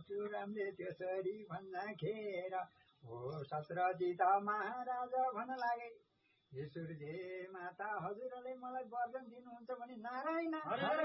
परशुरामले त्यसरी भन्दाखेरि हो सत्रजित महाराजा भन्न लागे ईश्वरजी माता हजुरले मलाई वरदान दिनुहुन्छ भने नारायण